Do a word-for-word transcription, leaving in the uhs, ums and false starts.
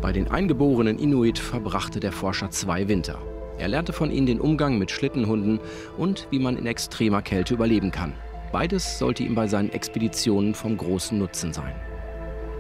Bei den eingeborenen Inuit verbrachte der Forscher zwei Winter. Er lernte von ihnen den Umgang mit Schlittenhunden und wie man in extremer Kälte überleben kann. Beides sollte ihm bei seinen Expeditionen vom großen Nutzen sein.